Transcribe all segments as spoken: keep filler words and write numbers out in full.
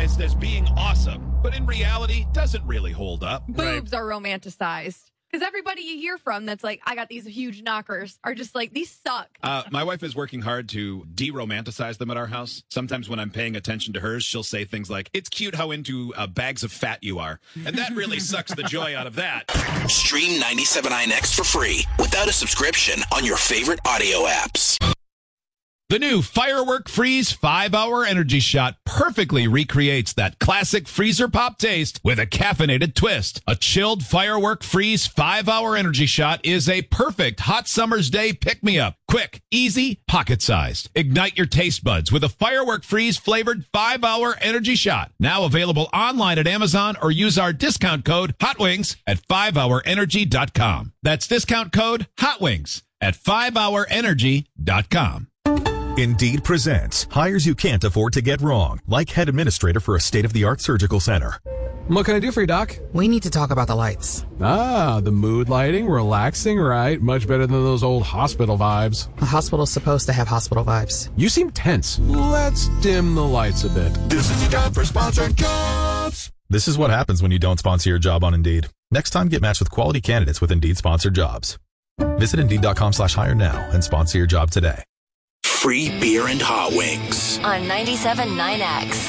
romanticized as being awesome, but in reality doesn't really hold up. Boobs right. are romanticized. Because everybody you hear from that's like, I got these huge knockers, are just like, these suck. Uh, my wife is working hard to de-romanticize them at our house. Sometimes when I'm paying attention to hers, she'll say things like, it's cute how into uh, bags of fat you are. And that really sucks the joy out of that. Stream ninety-seven point nine X for free without a subscription on your favorite audio apps. The new Firework Freeze five hour Energy Shot perfectly recreates that classic freezer pop taste with a caffeinated twist. A chilled Firework Freeze five hour Energy Shot is a perfect hot summer's day pick-me-up. Quick, easy, pocket-sized. Ignite your taste buds with a Firework Freeze flavored five hour Energy Shot. Now available online at Amazon or use our discount code HOTWINGS at five hour energy dot com. That's discount code HOTWINGS at five hour energy dot com. Indeed presents hires you can't afford to get wrong, like head administrator for a state-of-the-art surgical center. What can I do for you, Doc? We need to talk about the lights. Ah, the mood lighting, relaxing, right? Much better than those old hospital vibes. A hospital's supposed to have hospital vibes. You seem tense. Let's dim the lights a bit. This is your time for sponsored jobs. This is what happens when you don't sponsor your job on Indeed. Next time, get matched with quality candidates with Indeed sponsored jobs. Visit Indeed.com slash hire now and sponsor your job today. Free beer and hot wings on ninety-seven point nine X.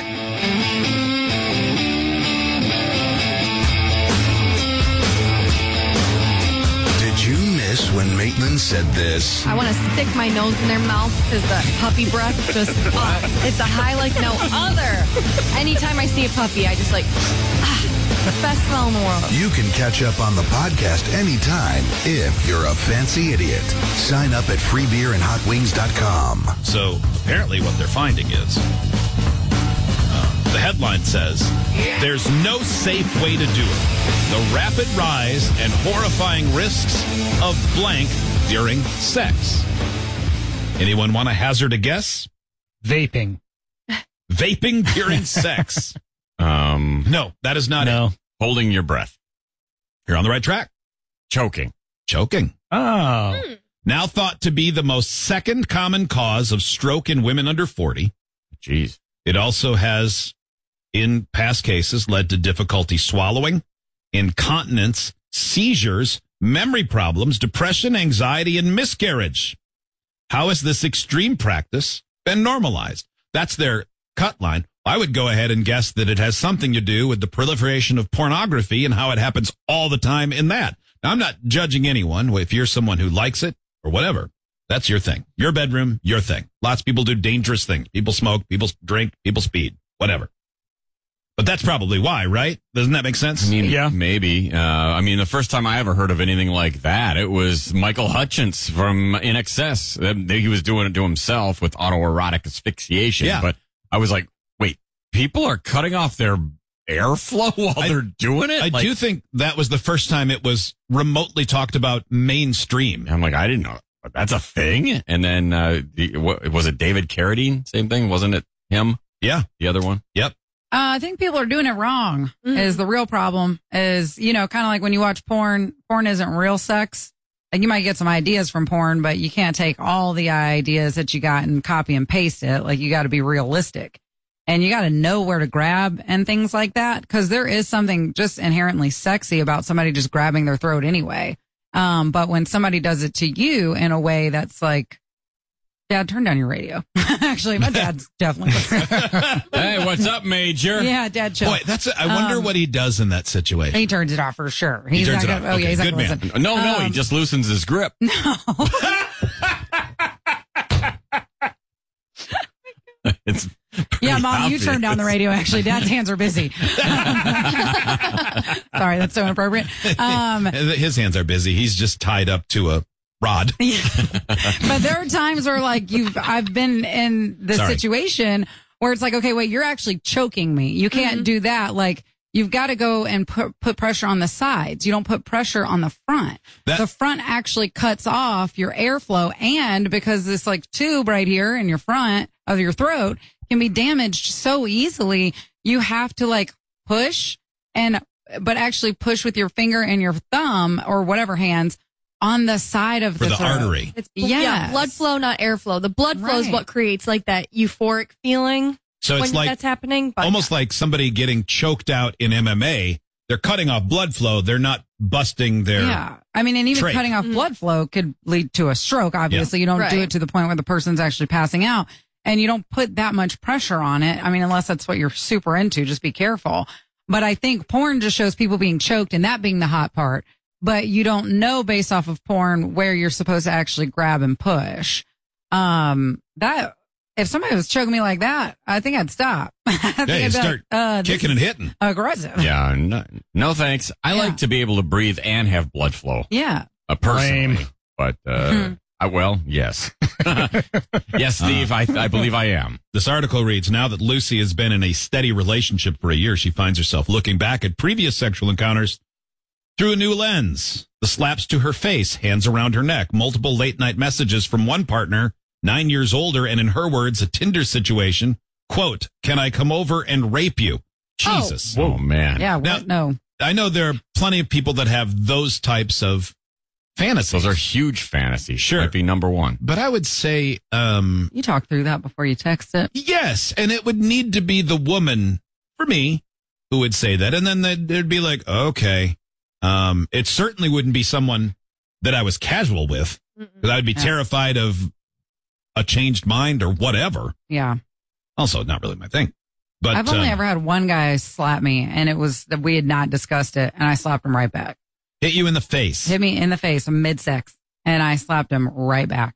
Did you miss when Maitland said this? I want to stick my nose in their mouth because the puppy breath just, oh, it's a high like no other. Anytime I see a puppy, I just like, ah, best smell in the world. You can catch up on the podcast anytime if you're a fancy idiot. Sign up at free beer and hot wings dot com. So apparently what they're finding is, uh, the headline says, there's no safe way to do it. The rapid rise and horrifying risks of blank during sex. Anyone want to hazard a guess? Vaping. Vaping during sex. Um, no, that is not no. it. Holding your breath. You're on the right track. Choking. Choking. Oh. Hmm. Now thought to be the most second common cause of stroke in women under forty. Jeez. It also has, in past cases, led to difficulty swallowing, incontinence, seizures, memory problems, depression, anxiety, and miscarriage. How has this extreme practice been normalized? That's their cut line. I would go ahead and guess that it has something to do with the proliferation of pornography and how it happens all the time in that. Now, I'm not judging anyone. If you're someone who likes it or whatever, that's your thing. Your bedroom, your thing. Lots of people do dangerous things. People smoke, people drink, people speed, whatever. But that's probably why, right? Doesn't that make sense? I mean, yeah, maybe. Uh, I mean, the first time I ever heard of anything like that, it was Michael Hutchence from In Excess. He was doing it to himself with autoerotic asphyxiation. Yeah. But I was like, wait, people are cutting off their airflow while I, they're doing it? I like, do think that was the first time it was remotely talked about mainstream. I'm like, I didn't know. That's a thing? And then, uh, the, what, was it David Carradine? Same thing? Wasn't it him? Yeah. The other one? Yep. Uh, I think people are doing it wrong Mm. is the real problem is, you know, kind of like when you watch porn, porn isn't real sex. Like you might get some ideas from porn, but you can't take all the ideas that you got and copy and paste it. Like you got to be realistic and you got to know where to grab and things like that. Cause there is something just inherently sexy about somebody just grabbing their throat anyway. Um, but when somebody does it to you in a way that's like, Dad, turn down your radio. Actually, my dad's definitely listening. Hey, what's up, Major? Yeah, Dad, chill. Boy, that's. A, I wonder Um, what he does in that situation. He turns it off for sure. He He's turns not it gonna, off. Oh, yeah, Okay, he's not good gonna man. listen. No, no, he Um, just loosens his grip. No. It's Yeah, Mom, obvious. you turn down the radio. Actually, Dad's hands are busy. Sorry, that's so inappropriate. Um, His hands are busy. He's just tied up to a rod. yeah. But there are times where, like, you've I've been in the Sorry. situation where it's like, okay, wait, you're actually choking me. You can't Mm-hmm. do that. Like, you've got to go and put put pressure on the sides. You don't put pressure on the front. That- the front actually cuts off your airflow, and because this like tube right here in your front of your throat can be damaged so easily, you have to like push and but actually push with your finger and your thumb or whatever hands on the side of For the, the throat. artery. It's yeah, Yes. blood flow, not airflow. The blood flow is Right. what creates like that euphoric feeling. So when it's like that's happening. But almost like somebody getting choked out in M M A. They're cutting off blood flow. They're not busting their. Yeah. I mean, and even trach. cutting off Mm-hmm. blood flow could lead to a stroke. Obviously, Yeah. you don't Right. do it to the point where the person's actually passing out, and you don't put that much pressure on it. I mean, unless that's what you're super into, just be careful. But I think porn just shows people being choked and that being the hot part. But you don't know based off of porn where you're supposed to actually grab and push. Um, that if somebody was choking me like that, I think I'd stop. I think Yeah, you I'd be start like, uh, this kicking and is hitting. aggressive. Yeah, no, no thanks. I Yeah. like to be able to breathe and have blood flow. Yeah. Uh, personally, Lame. but uh, I, well, yes, yes, Steve. I I believe I am. This article reads, now that Lucy has been in a steady relationship for a year, she finds herself looking back at previous sexual encounters through a new lens. The slaps to her face, hands around her neck, multiple late night messages from one partner, nine years older, and in her words, a Tinder situation. Quote, can I come over and rape you? Jesus. Oh man, Yeah. Now- What? No. I know there are plenty of people that have those types of fantasies. those are huge fantasies. Sure. Might be number one. But I would say, um, You talk through that before you text it. yes, and it would need to be the woman, for me, who would say that. And then they'd, they'd be like, okay. Um, it certainly wouldn't be someone that I was casual with, because I would be Yeah. terrified of a changed mind or whatever. Yeah. Also, not really my thing. But I've only um, ever had one guy slap me, and it was that we had not discussed it, and I slapped him right back. hit you in the face. Hit me in the face mid sex, and I slapped him right back.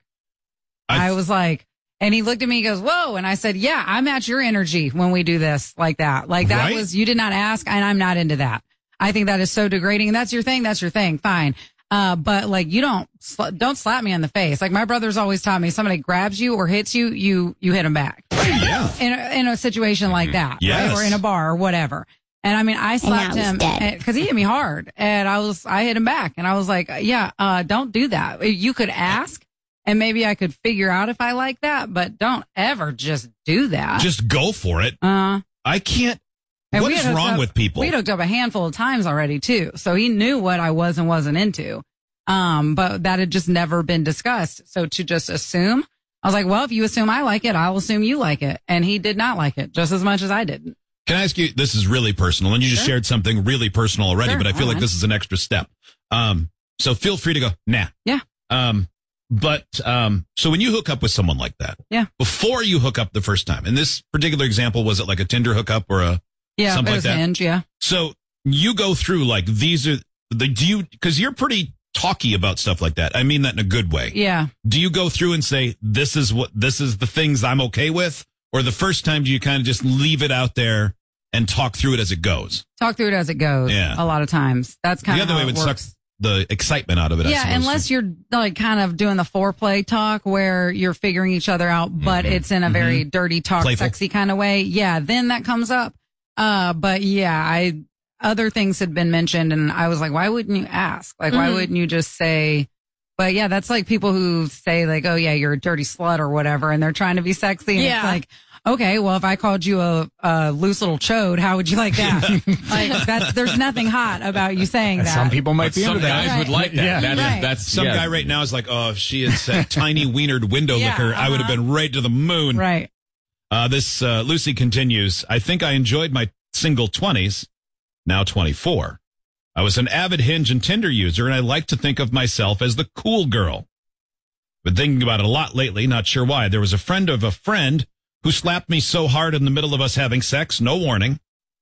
I- I, was like, and he looked at me, he goes, whoa. And I said, yeah, I match your energy when we do this like that. Like that Right? was, you did not ask, and I'm not into that. I think that is so degrading. And that's your thing. That's your thing. Fine. Uh, but like, you don't, sl- don't slap me in the face. Like my brother's always taught me, somebody grabs you or hits you, you, you hit them back. Yeah. In a, in a situation like that. Yes. Right? Or in a bar or whatever. And I mean, I slapped him because he hit me hard, and I was, I hit him back, and I was like, yeah, uh, don't do that. You could ask, and maybe I could figure out if I like that, but don't ever just do that. Just go for it. uh, I can't. and What we is had hooked wrong up- with people? We had hooked up a handful of times already too, so he knew what I was and wasn't into. Um, but that had just never been discussed. So to just assume, I was like, well, if you assume I like it, I'll assume you like it, and he did not like it just as much as I didn't. Can I ask you, this is really personal, and you just Sure. shared something really personal already, Sure, but I feel I like mind. this is an extra step. Um, so feel free to go, nah. Yeah. Um, but, um, so when you hook up with someone like that, Yeah. before you hook up the first time, in this particular example, was it like a Tinder hookup or a, Yeah, something it like was that? Hinge, yeah. So you go through like, these are the, do you, cause you're pretty talky about stuff like that. I mean that in a good way. Yeah. Do you go through and say, this is what, this is the things I'm okay with? Or the first time do you kind of just leave it out there and talk through it as it goes? Talk through it as it goes. Yeah. A lot of times. That's kind The of other how way it would works. suck the excitement out of it. I Yeah, suppose, unless too. you're like kind of doing the foreplay talk where you're figuring each other out, but it's in a very dirty talk, Playful. sexy kind of way. Yeah, then that comes up. Uh, but yeah, I other things had been mentioned, and I was like, why wouldn't you ask? Like, why Mhm. wouldn't you just say? But yeah, that's like people who say like, oh yeah, you're a dirty slut or whatever, and they're trying to be sexy. And Yeah. it's like, okay, well, if I called you a, a loose little chode, how would you like that? Like that, there's nothing hot about you saying that. Some people might But be some into that. guys would like that. Yeah. That is- Right. that's Some yeah. guy right now is like, oh, if she had said tiny wienered window Yeah, liquor, I would have uh-huh. been right to the moon. Right. Uh, this uh, Lucy continues. I think I enjoyed my single twenties, now twenty-four. I was an avid Hinge and Tinder user, and I like to think of myself as the cool girl. Been thinking about it a lot lately, not sure why. There was a friend of a friend who slapped me so hard in the middle of us having sex, no warning,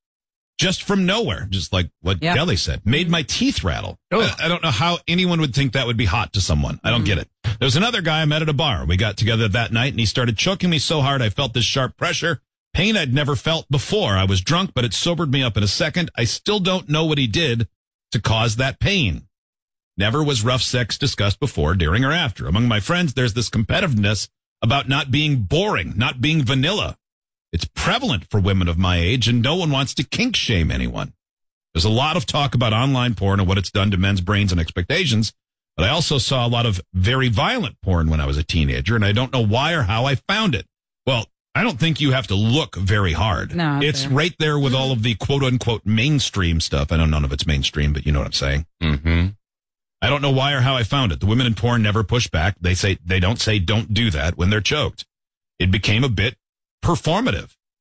just from nowhere, just like what Yeah. Kelly said, made my teeth rattle. Oh. I, I don't know how anyone would think that would be hot to someone. I don't get it. There was another guy I met at a bar. We got together that night, and he started choking me so hard I felt this sharp pressure, pain I'd never felt before. I was drunk, but it sobered me up in a second. I still don't know what he did to cause that pain. Never was rough sex discussed before, during, or after. Among my friends, there's this competitiveness about not being boring, not being vanilla. It's prevalent for women of my age, and no one wants to kink shame anyone. There's a lot of talk about online porn and what it's done to men's brains and expectations, but I also saw a lot of very violent porn when I was a teenager, and I don't know why or how I found it. Well, I don't think you have to look very hard. No, it's fair. right there with all of the quote-unquote mainstream stuff. I know none of it's mainstream, but you know what I'm saying. Mm-hmm. I don't know why or how I found it. The women in porn never push back. They say they don't say don't do that when they're choked. It became a bit performative.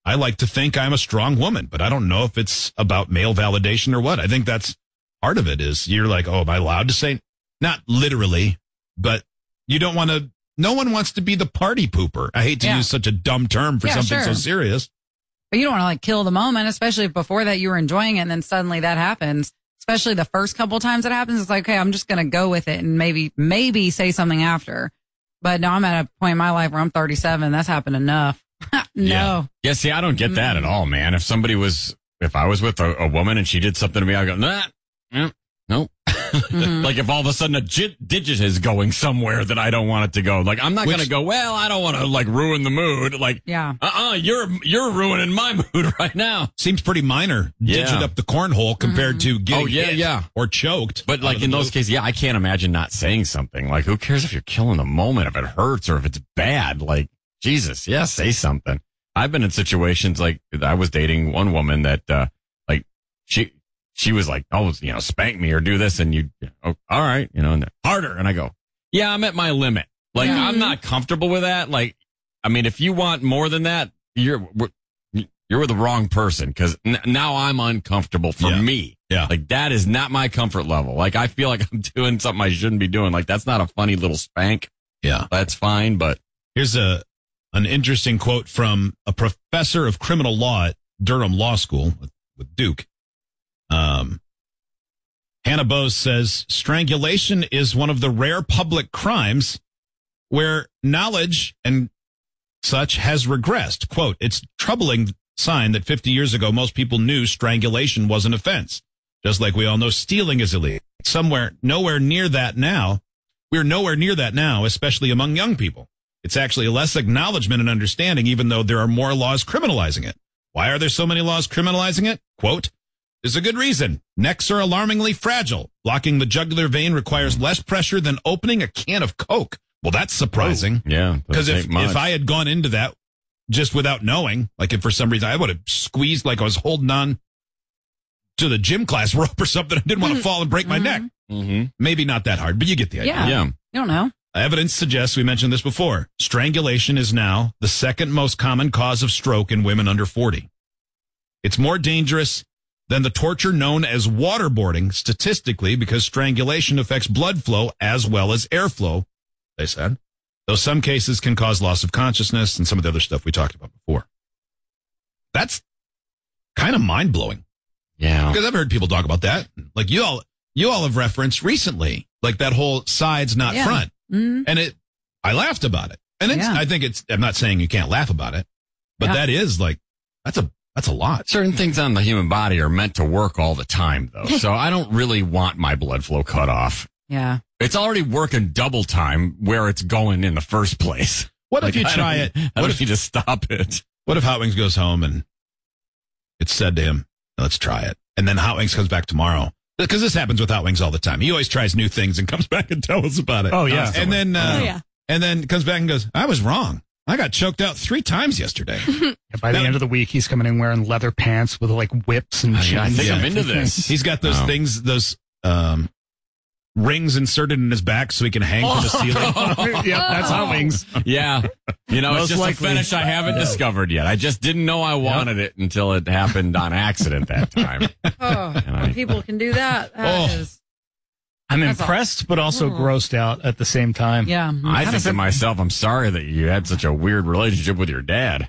I like to think I'm a strong woman, but I don't know if it's about male validation or what. I think that's part of it is you're like, oh, am I allowed to say? Not literally, but you don't want to, no one wants to be the party pooper. I hate to Yeah. use such a dumb term for Yeah, something so sure. serious. But you don't want to like kill the moment, especially if before that you were enjoying it and then suddenly that happens. Especially the first couple times it happens, it's like, okay, I'm just going to go with it and maybe, maybe say something after. But no, I'm at a point in my life where I'm thirty-seven. That's happened enough. no. Yeah. yeah, see, I don't get that at all, man. If somebody was, if I was with a, a woman and she did something to me, I go, nah, yeah, no. Mm-hmm. Like if all of a sudden a j- digit is going somewhere that I don't want it to go. Like I'm not Which- going to go, well, I don't want to like ruin the mood. Like, Yeah. uh-uh, you're, you're ruining my mood right now. Seems pretty minor. Yeah. Digit up the cornhole compared to getting Oh, yeah, hit yeah. or choked. But out like of the in those blue. cases, yeah, I can't imagine not saying something. Like who cares if you're killing the moment, if it hurts or if it's bad? Like Jesus, yeah, say something. I've been in situations like I was dating one woman that, uh, like she, she was like, oh, you know, spank me or do this. And you, oh, all right, you know, and harder. And I go, yeah, I'm at my limit. Like Yeah. I'm not comfortable with that. Like, I mean, if you want more than that, you're, you're with the wrong person because n- now I'm uncomfortable for Yeah. me. Yeah. Like that is not my comfort level. Like I feel like I'm doing something I shouldn't be doing. Like that's not a funny little spank. Yeah. That's fine. But Here's a an interesting quote from a professor of criminal law at Durham Law School with, with Duke. Um, Hannah Bose says strangulation is one of the rare public crimes where knowledge and such has regressed. Quote, it's troubling sign that fifty years ago, most people knew strangulation was an offense. Just like we all know stealing is illegal. Somewhere, nowhere near that now. We're nowhere near that now, especially among young people. It's actually less acknowledgement and understanding, even though there are more laws criminalizing it. Why are there so many laws criminalizing it? Quote, there's a good reason. Necks are alarmingly fragile. Blocking the jugular vein requires less pressure than opening a can of Coke. Well, that's surprising. yeah, Because doesn't if, take much. if I had gone into that just without knowing, like if for some reason I would have squeezed like I was holding on to the gym class rope or something, I didn't want to fall and break my neck. Mm-hmm. Maybe not that hard, but you get the idea. Yeah. Yeah. You don't know. Evidence suggests, we mentioned this before, strangulation is now the second most common cause of stroke in women under forty. It's more dangerous than the torture known as waterboarding statistically because strangulation affects blood flow as well as airflow, they said, though some cases can cause loss of consciousness and some of the other stuff we talked about before. That's kind of mind-blowing Yeah. because I've heard people talk about that. Like you all, you all have referenced recently, like that whole sides, not Yeah. front. Mm-hmm. And it, I laughed about it. And it's, Yeah. I think it's, I'm not saying you can't laugh about it, but Yeah. that is like, that's a, that's a lot. Certain things on the human body are meant to work all the time, though. So I don't really want my blood flow cut off. Yeah. It's already working double time where it's going in the first place. What Like, if you I try don't- it? I What don't if, need to stop it. what if Hot Wings goes home and it's said to him, let's try it. And then Hot Wings comes back tomorrow. Because this happens with Hot Wings all the time. He always tries new things and comes back and tells us about it. Oh, yeah. And then, uh, Oh, yeah. and then comes back and goes, I was wrong. I got choked out three times yesterday. By the Now- end of the week, he's coming in wearing leather pants with like whips and I, chains. I think Yeah. I'm into this. He's got those Oh. things, those, um, rings inserted in his back so he can hang from the ceiling. Yep, that's Hot Wings. Yeah. You know, it's Most just likely. a fetish I haven't discovered yet. I just didn't know I wanted it until it happened on accident that time. Oh, I- people can do that. That Oh. is- I'm That's impressed, but also grossed out at the same time. yeah. I How think does to it- myself, I'm sorry that you had such a weird relationship with your dad.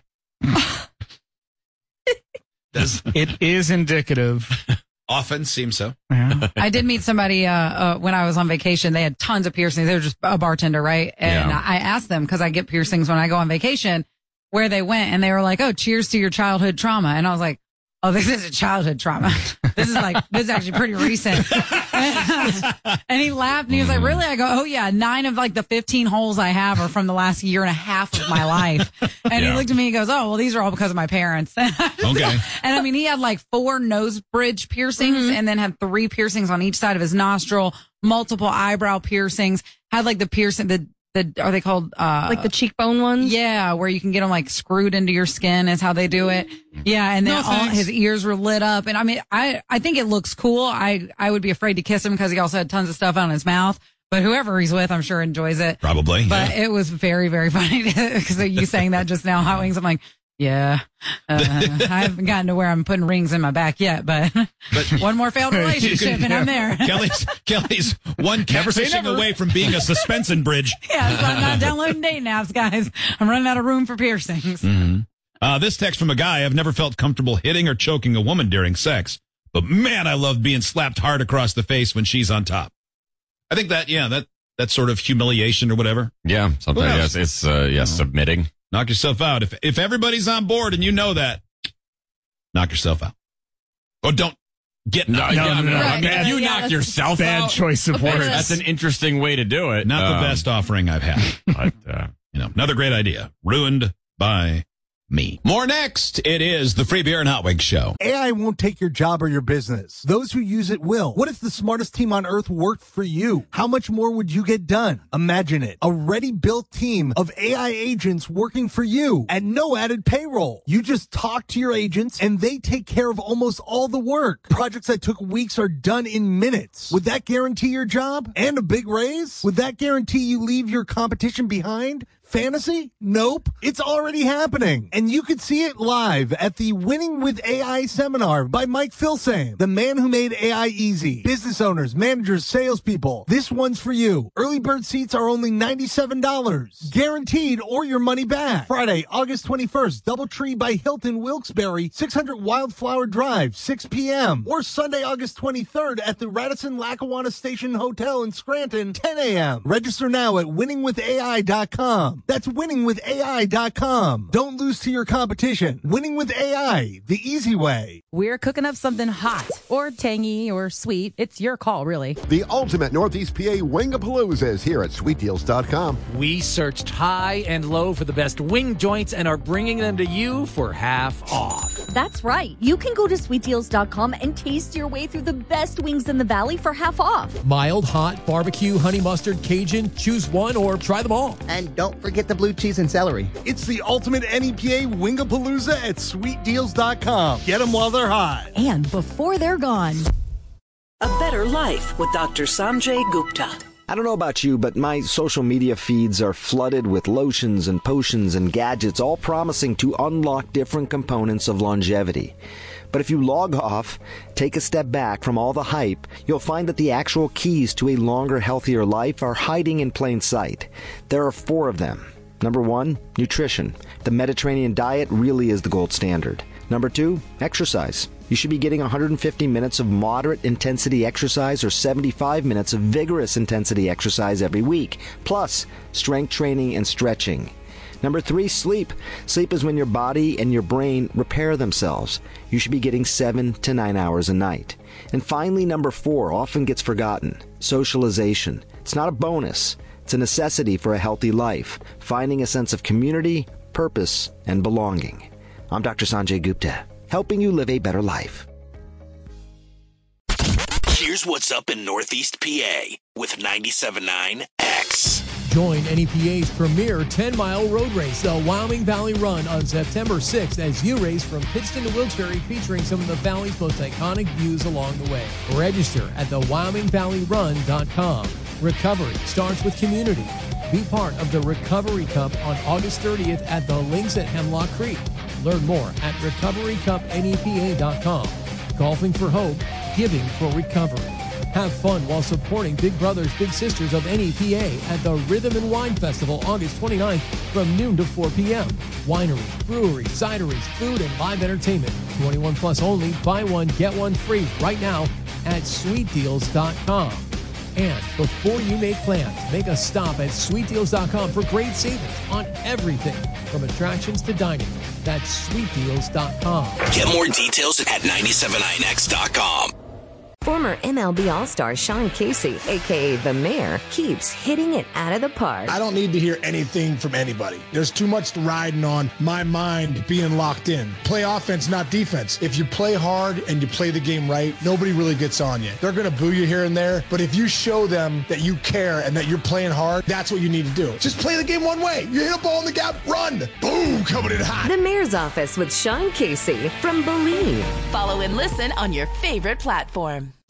Does It is indicative. often seem so. Yeah. I did meet somebody uh, uh, when I was on vacation. They had tons of piercings. They were just a bartender, right? And Yeah. I asked them because I get piercings when I go on vacation, where they went, and they were like, "Oh, cheers to your childhood trauma." And I was like, "Oh, this isn't childhood trauma. This is like this is actually pretty recent." And he laughed and he was like, "Really?" I go, "Oh yeah, nine of like the fifteen holes I have are from the last year and a half of my life." And Yeah. he looked at me and goes, "Oh, well, these are all because of my parents." Okay. And I mean, he had like four nose bridge piercings and then had three piercings on each side of his nostril, multiple eyebrow piercings, had like the piercing, the, the, are they called, uh, Like the cheekbone ones? yeah, where you can get them like screwed into your skin is how they do it. Yeah. And then No, all thanks. his ears were lit up. And I mean, I, I think it looks cool. I, I would be afraid to kiss him because he also had tons of stuff on his mouth, but whoever he's with, I'm sure enjoys it. Probably. But yeah. it was very, very funny because you saying that just now, Hot Wings. I'm like, Yeah. Uh, I haven't gotten to where I'm putting rings in my back yet, but, But one more failed relationship and I'm there. Kelly's Kelly's one catfishing away from being a suspension bridge. Yeah, so I'm not downloading dating apps, guys. I'm running out of room for piercings. Mm-hmm. Uh, this text from a guy: I've never felt comfortable hitting or choking a woman during sex, but man, I love being slapped hard across the face when she's on top. I think that, yeah, that that sort of humiliation or whatever. Yeah, something. Yes, it's uh, yeah, submitting. Knock yourself out. If if everybody's on board and you know that, knock yourself out. Or don't get No, knocked no, out. no, no. Right. I mean, if you Yeah, knock that's yourself bad out, choice of words. That's an interesting way to do it. Not Um, the best offering I've had. But, uh, You know, another great idea. Ruined by me. More next. It is the Free Beer and Hot Wings Show. A I won't take your job or your business. Those who use it will. What if the smartest team on earth worked for you? How much more would you get done? Imagine it. A ready-built team of A I agents working for you at no added payroll. You just talk to your agents and they take care of almost all the work. Projects that took weeks are done in minutes. Would that guarantee your job and a big raise? Would that guarantee you leave your competition behind? Fantasy? Nope. It's already happening. And you could see it live at the Winning with A I seminar by Mike Filsaime, the man who made A I easy. Business owners, managers, salespeople. This one's for you. Early bird seats are only ninety-seven dollars. Guaranteed or your money back. Friday, August twenty-first, Doubletree by Hilton Wilkes-Barre, six hundred Wildflower Drive, six p.m. Or Sunday, August twenty-third at the Radisson Lackawanna Station Hotel in Scranton, ten a.m. Register now at winning with A I dot com. That's winning with A I dot com. Don't lose to your competition. Winning with A I, the easy way. We're cooking up something hot or tangy or sweet. It's your call, really. The ultimate Northeast P A Wingapalooza is here at sweet deals dot com. We searched high and low for the best wing joints and are bringing them to you for half off. That's right. You can go to sweet deals dot com and taste your way through the best wings in the valley for half off. Mild, hot, barbecue, honey mustard, Cajun. Choose one or try them all. And don't forget the blue cheese and celery. It's the ultimate N E P A Wingapalooza at sweet deals dot com. Get them while they're hot. And before they're gone. A Better Life with Doctor Sanjay Gupta. I don't know about you, but my social media feeds are flooded with lotions and potions and gadgets, all promising to unlock different components of longevity. But if you log off, take a step back from all the hype, you'll find that the actual keys to a longer, healthier life are hiding in plain sight. There are four of them. Number one, nutrition. The Mediterranean diet really is the gold standard. Number two, exercise. You should be getting one hundred fifty minutes of moderate intensity exercise or seventy-five minutes of vigorous intensity exercise every week, plus strength training and stretching. Number three, sleep. Sleep is when your body and your brain repair themselves. You should be getting seven to nine hours a night. And finally, number four often gets forgotten. Socialization. It's not a bonus. It's a necessity for a healthy life. Finding a sense of community, purpose, and belonging. I'm Doctor Sanjay Gupta, helping you live a better life. Here's what's up in Northeast P A with ninety-seven point nine X. Join N E P A's premier ten-mile road race, the Wyoming Valley Run, on September sixth as you race from Pittston to Wilkes-Barre, featuring some of the valley's most iconic views along the way. Register at the wyoming valley run dot com. Recovery starts with community. Be part of the Recovery Cup on August thirtieth at the Links at Hemlock Creek. Learn more at recovery cup N E P A dot com. Golfing for hope, giving for recovery. Have fun while supporting Big Brothers Big Sisters of N E P A at the Rhythm and Wine Festival August twenty-ninth from noon to four p.m. Wineries, breweries, cideries, food, and live entertainment. twenty-one plus only. Buy one, get one free right now at sweet deals dot com. And before you make plans, make a stop at sweet deals dot com for great savings on everything from attractions to dining. That's sweet deals dot com. Get more details at ninety-seven point nine X dot com. Former M L B All-Star Sean Casey, a k a. The Mayor, keeps hitting it out of the park. I don't need to hear anything from anybody. There's too much riding on my mind being locked in. Play offense, not defense. If you play hard and you play the game right, nobody really gets on you. They're going to boo you here and there, but if you show them that you care and that you're playing hard, that's what you need to do. Just play the game one way. You hit a ball in the gap, run. Boom, coming in hot. The Mayor's Office with Sean Casey from Believe. Follow and listen on your favorite platform.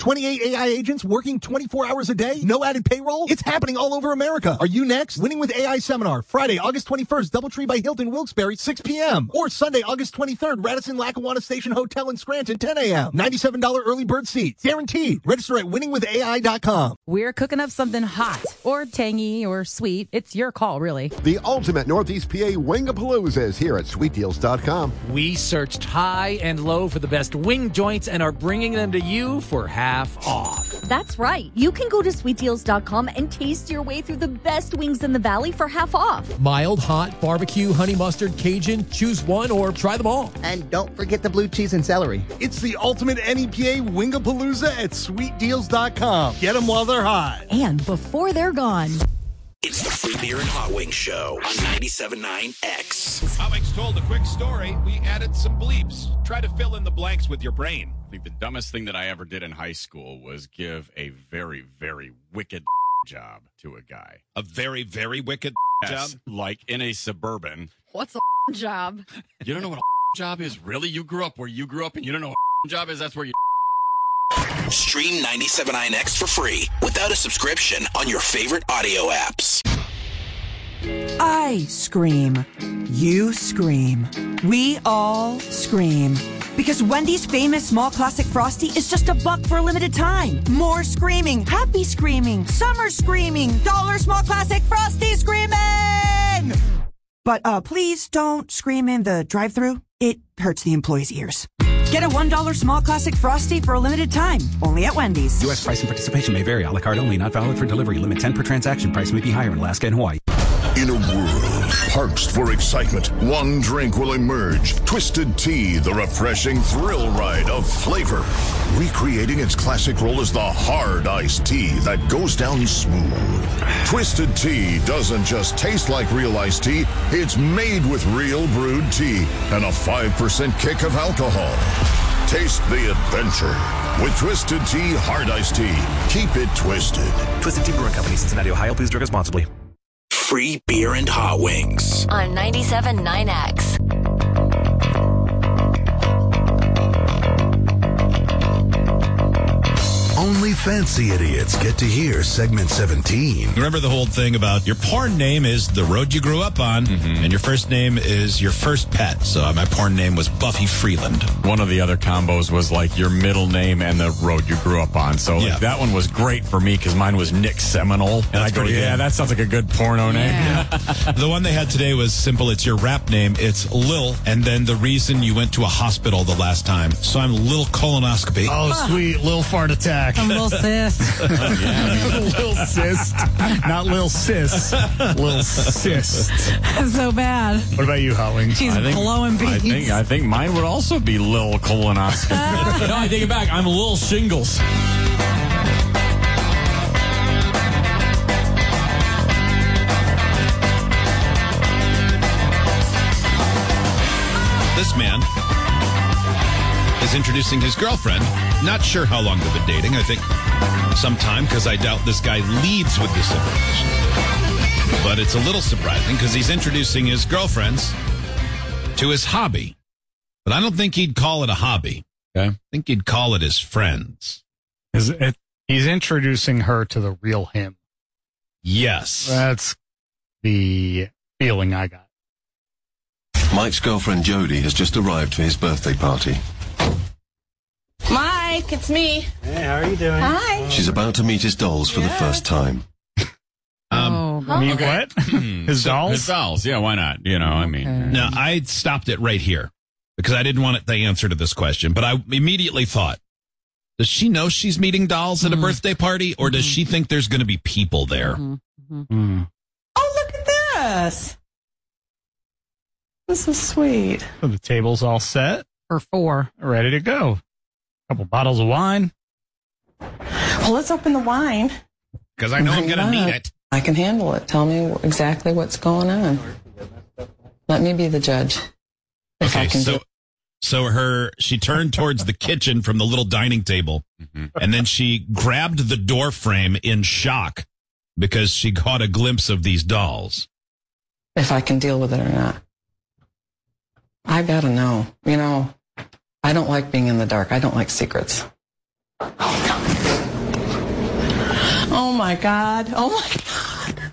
twenty-eight A I agents working twenty-four hours a day? No added payroll? It's happening all over America. Are you next? Winning with A I Seminar, Friday, August twenty-first, Doubletree by Hilton, Wilkes-Barre, six p.m. Or Sunday, August twenty-third, Radisson Lackawanna Station Hotel in Scranton, ten a.m. ninety-seven dollars early bird seats. Guaranteed. Register at winning with A I dot com. We're cooking up something hot or tangy or sweet. It's your call, really. The ultimate Northeast P A Wingapalooza is here at sweet deals dot com. We searched high and low for the best wing joints and are bringing them to you for half off. That's right. You can go to sweet deals dot com and taste your way through the best wings in the valley for half off. Mild, hot, barbecue, honey mustard, Cajun. Choose one or try them all. And don't forget the blue cheese and celery. It's the ultimate N E P A Wingapalooza at sweet deals dot com. Get them while they're hot. And before they're gone. It's the Free Beer and Hot Wings Show on ninety-seven point nine X. Hot Wings told a quick story. We added some bleeps. Try to fill in the blanks with your brain. I think the dumbest thing that I ever did in high school was give a very, very wicked job to a guy. A very, very wicked yes, job? Like in a Suburban. What's a job? You don't know what a job is? Really? You grew up where you grew up and you don't know what a job is? That's where you... Stream ninety-seven point nine X for free without a subscription on your favorite audio apps. I scream. You scream. We all scream. Because Wendy's famous small classic Frosty is just a buck for a limited time. More screaming, happy screaming, summer screaming, dollar small classic Frosty screaming! But uh, please don't scream in the drive-thru. It hurts the employees' ears. Get a one dollar small classic Frosty for a limited time. Only at Wendy's. U S price and participation may vary. A la carte only. Not valid for delivery. Limit ten per transaction. Price may be higher in Alaska and Hawaii. In a world parched for excitement, one drink will emerge. Twisted Tea, the refreshing thrill ride of flavor. Recreating its classic role as the hard iced tea that goes down smooth. Twisted Tea doesn't just taste like real iced tea, it's made with real brewed tea and a five percent kick of alcohol. Taste the adventure with Twisted Tea Hard Iced Tea. Keep it twisted. Twisted Tea Brewing Company, Cincinnati, Ohio. Please drink responsibly. Free Beer and Hot Wings on ninety-seven point nine X. Only fancy idiots get to hear segment seventeen. Remember the whole thing about your porn name is the road you grew up on, mm-hmm. and your first name is your first pet. So my porn name was Buffy Freeland. One of the other combos was like your middle name and the road you grew up on. So yeah. like, that one was great for me because mine was Nick Seminole. And That's I go, yeah, good. That sounds like a good porno name. Yeah. Yeah. The one they had today was simple. It's your rap name. It's Lil, and then the reason you went to a hospital the last time. So I'm Lil Colonoscopy. Oh, sweet. Lil Fart Attack. I'm Lil Sis. Lil Sis. Not Lil Sis. Lil Sis. That's so bad. What about you, Hot Wings? He's blowing beats. I think, I think mine would also be Lil Colonoscopy. No, I take it back. I'm Lil Shingles. This man is introducing his girlfriend. Not sure how long they've been dating. I think some time, because I doubt this guy leads with this information. But it's a little surprising because he's introducing his girlfriends to his hobby. But I don't think he'd call it a hobby. Okay. I think he'd call it his friends. Is it, he's introducing her to the real him. Yes. That's the feeling I got. Mike's girlfriend Jody has just arrived for his birthday party. Mike, it's me. Hey, how are you doing? Hi. She's about to meet his dolls for yeah. the first time. Um, I mean, okay. what? His so, dolls? His dolls, yeah, why not? You know, I mean. Okay. No, I stopped it right here because I didn't want the answer to this question, but I immediately thought, does she know she's meeting dolls at a mm. birthday party, or does mm. she think there's going to be people there? Mm-hmm. Mm. Oh, look at this. This is sweet. So the table's all set. For four. Ready to go. A couple bottles of wine. Well, let's open the wine. Because I know I'm going to need it. I can handle it. Tell me exactly what's going on. Let me be the judge. If okay, I can so do- so her she turned towards the kitchen from the little dining table, mm-hmm. and then she grabbed the door frame in shock because she caught a glimpse of these dolls. If I can deal with it or not. I gotta know. You know, I don't like being in the dark. I don't like secrets. Oh, my God. Oh, my God.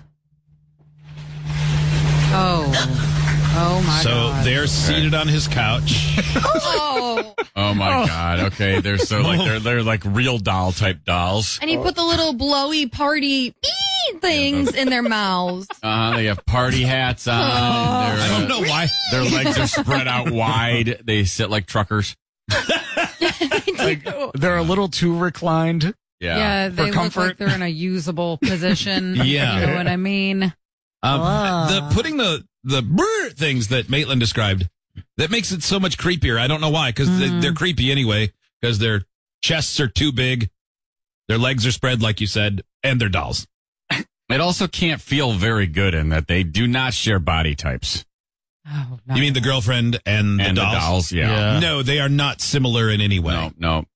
Oh. Oh, my so God. So they're seated on his couch. Oh. Oh, my God. Okay, they're so like, they're, they're like real doll type dolls. And he put the little blowy party bee things in their mouths. Uh-huh, they have party hats on. Oh. I don't know why. Their legs are spread out wide. They sit like truckers. Like, they're a little too reclined. Yeah, yeah they for look comfort. like they're in a usable position. Yeah. You know what I mean? Um, Ah. the putting the the brr things that Maitland described, that makes it so much creepier. I don't know why, because Mm. they, they're creepy anyway, because their chests are too big, their legs are spread, like you said, and they're dolls. It also can't feel very good in that they do not share body types. Oh, You mean the girlfriend and the And the dolls? dolls, yeah. Yeah. No, they are not similar in any way. No, no.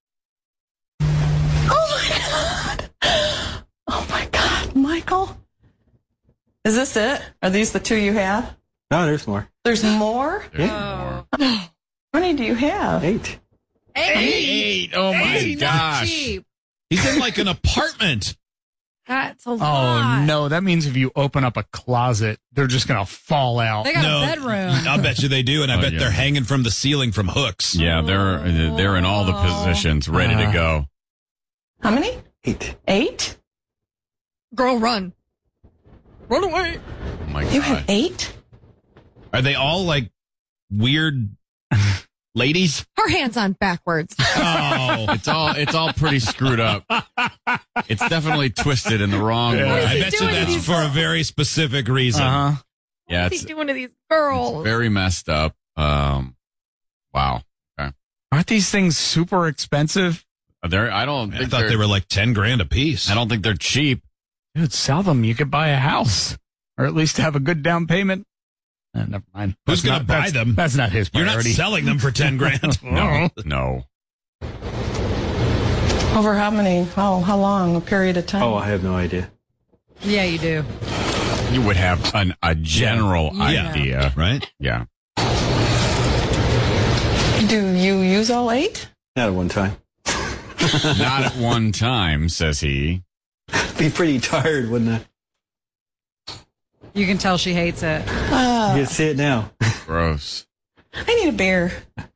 Oh, my God. Michael? Is this it? Are these the two you have? No, there's more. There's more? Yeah. How many do you have? Eight. Eight. Oh, my Eight, not gosh. cheap. He's in like an apartment. That's a Oh, lot. no. That means if you open up a closet, they're just going to fall out. They got No. a bedroom. I'll bet you they do, and I Oh, bet yeah. they're hanging from the ceiling from hooks. Yeah, they're they're in all the positions, ready to Uh. go. How many? Eight. Eight? Girl, run. Run away. Oh, my You God. have eight? Are they all like weird ladies? Her hands on backwards. Oh, It's all it's all pretty screwed up. It's definitely twisted in the wrong I way. he bet you doing to that's these for a very specific reason. Uh-huh. Yeah, What's he it's, doing to these girls? very messed up. Um, wow. Okay. Aren't these things super expensive? They're, I don't I think thought they're- they were like ten grand a piece. I don't think they're cheap. Dude, sell them. You could buy a house or at least have a good down payment. Uh, never mind. Who's That's gonna not- buy that's- them? That's not his You're not priority. selling them for ten grand. No, no. Over how many? How, how long? A period of time? Oh, I have no idea. Yeah, you do. You would have an, a general Yeah. idea, Right? Yeah. Do you use all eight? Not at one time. Not at one time, says he. Be pretty tired, wouldn't I? You can tell she hates it. Uh, You can see it now. Gross. I need a beer.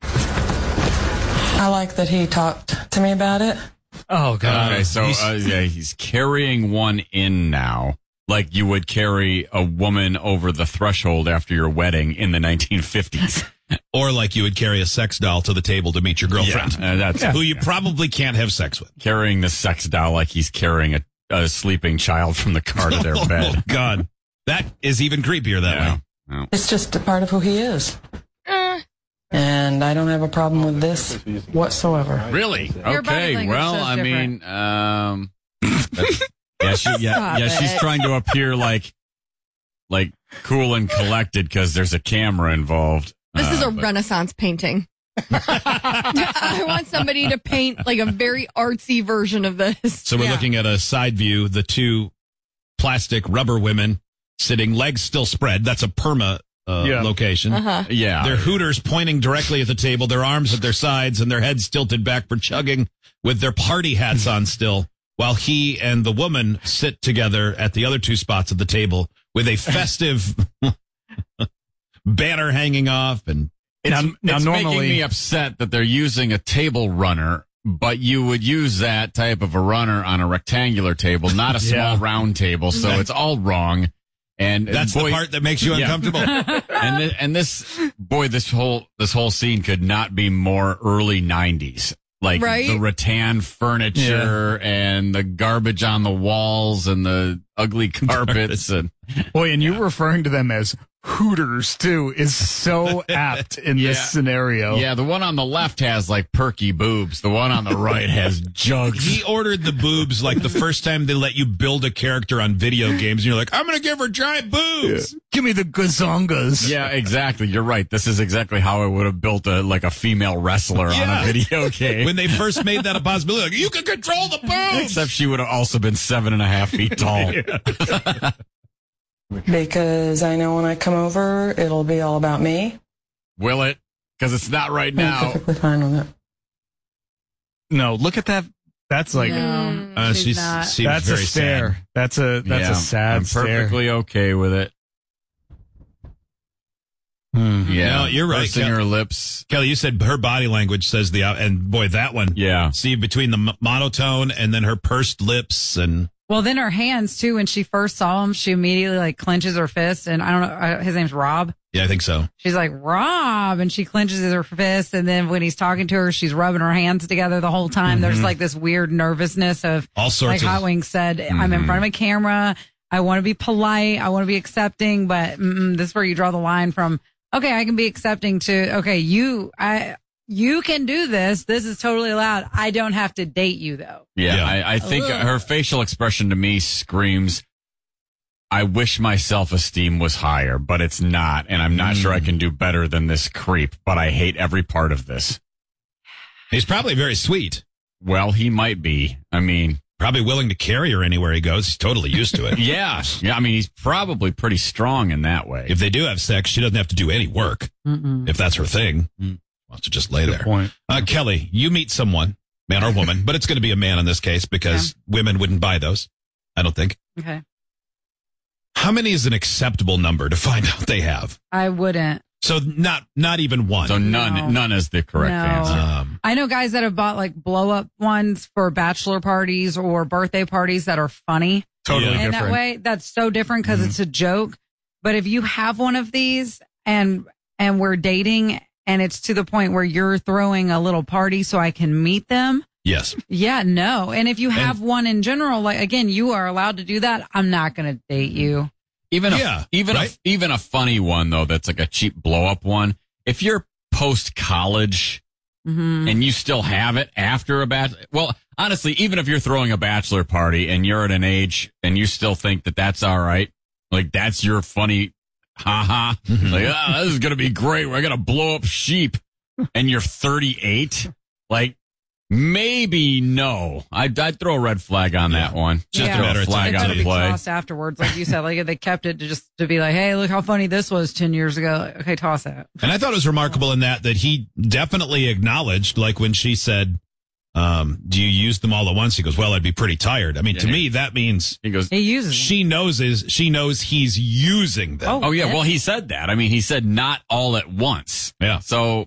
I like that he talked to me about it. Oh, God. Okay, so uh, yeah, he's carrying one in now, like you would carry a woman over the threshold after your wedding in the nineteen fifties. Or like you would carry a sex doll to the table to meet your girlfriend, Yeah, uh, that's who you probably can't have sex with. carrying the sex doll like he's carrying a, a sleeping child from the car to their Oh, bed. God. That is even creepier that Yeah. way. No. It's just a part of who he is. And I don't have a problem with this whatsoever. Really? Your body Okay. language Well, says I different. mean, um, that's- yeah, she, yeah, Stop yeah, she's it. trying to appear like, like cool and collected because there's a camera involved. This is Uh, a but- Renaissance painting. I want somebody to paint like a very artsy version of this. So we're Yeah. looking at a side view, the two plastic rubber women sitting, legs still spread. That's a perma uh, Yeah. location. Uh-huh. Yeah. Their hooters pointing directly at the table, their arms at their sides, and their heads tilted back for chugging with their party hats on still, while he and the woman sit together at the other two spots of the table with a festive banner hanging off. And It's, Now- now it's normally- making me upset that they're using a table runner, but you would use that type of a runner on a rectangular table, not a small Yeah. round table. So it's all wrong. And that's boy, the part that makes you Yeah. uncomfortable. and this, and this boy, this whole this whole scene could not be more early nineties. Like Right? the rattan furniture and the garbage on the walls and the ugly carpets and Boy, and you referring to them as hooters, too, is so apt in Yeah. this scenario. yeah, the one on the left has like perky boobs. The one on the right has jugs. He ordered the boobs like the first time they let you build a character on video games. And you're like, I'm going to give her giant boobs. Give me the gazongas. Yeah, exactly. You're right. This is exactly how I would have built a like a female wrestler on Yeah. a video game. When they first made that a possibility, like, you can control the boobs. Except she would have also been seven and a half feet tall. Because I know when I come over, it'll be all about me. Will it? Because it's not right I'm now. perfectly fine with it. No, look at that That's like No, Uh, she's she's not. seems that's very a stare. sad. That's a that's Yeah, a sad I'm stare. perfectly okay with it. Hmm. Yeah, No, you're right, pursing Kel- her lips. Kelly, you said her body language says the and boy that one. Yeah. See between the m- monotone and then her pursed lips and Well, then her hands too. When she first saw him, she immediately like clenches her fist, and I don't know. uh, His name's Rob. yeah, I think so. She's like Rob, and she clenches her fist, and then when he's talking to her, she's rubbing her hands together the whole time. There's like this weird nervousness of All sorts like of- Hot Wings said, I'm in Mhm. front of a camera. I want to be polite. I want to be accepting, but mm-mm, this is where you draw the line from. Okay, I can be accepting to. Okay, you, I, you can do this. This is totally allowed. I don't have to date you though. Yeah, Yeah. I, I think Ugh. her facial expression to me screams, I wish my self-esteem was higher, but it's not, and I'm not sure I can do better than this creep, but I hate every part of this. He's probably very sweet. Well, he might be. I mean, Probably willing to carry her anywhere he goes. He's totally used to it. yeah. Yeah, I mean, he's probably pretty strong in that way. If they do have sex, she doesn't have to do any work. Mm-mm. If that's her thing, Mm. wants to just lay Good there. point. Uh, Kelly, you meet someone, man or woman, but it's going to be a man in this case because women wouldn't buy those. I don't think. Okay, How many is an acceptable number to find out they have? I wouldn't. So not not even one. So none, No. none is the correct No. answer. Um, I know guys that have bought like blow up ones for bachelor parties or birthday parties that are funny. Totally Yeah. in different. that way. That's so different because Mhm. it's a joke. But if you have one of these and and we're dating and it's to the point where you're throwing a little party so I can meet them, yes. yeah, no. And if you have one in general, like again, you are allowed to do that. I'm not going to date you. Even a, Yeah, even right? a, even a funny one though, that's like a cheap blow up one. If you're post college Mm-hmm. and you still have it after a bachelor, well, honestly, even if you're throwing a bachelor party and you're at an age and you still think that that's all right, like that's your funny, haha, like ah, this is gonna be great. We're gonna blow up sheep, and you're thirty-eight, like. Maybe no. I'd, I'd throw a red flag on that one. Just Yeah. throw Better a it's- flag It on better the be play. tossed afterwards, like you said. Like if they kept it to just to be like, hey, look how funny this was ten years ago. Like, okay, toss that. And I thought it was remarkable in that that he definitely acknowledged, like when she said, um, "Do you use them all at once?" He goes, "Well, I'd be pretty tired." I mean, to Yeah. me, that means He goes, He uses them. she knows is she knows he's using them. oh yeah, well he said that. I mean, he said not all at once. Yeah. So